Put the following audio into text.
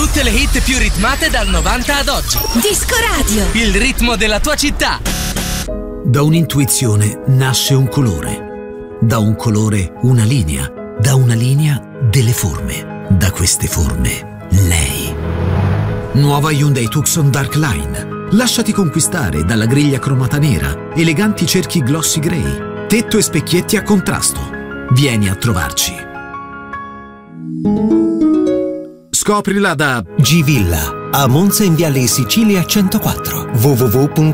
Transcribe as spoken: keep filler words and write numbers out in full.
Tutte le hit più ritmate dal novanta ad oggi. Disco Radio. Il ritmo della tua città. Da un'intuizione nasce un colore. Da un colore una linea. Da una linea delle forme. Da queste forme lei. Nuova Hyundai Tucson Dark Line. Lasciati conquistare dalla griglia cromata nera, eleganti cerchi glossy grey, tetto e specchietti a contrasto. Vieni a trovarci. Scoprila da G-Villa, a Monza in Viale in Sicilia centoquattro. w w w punto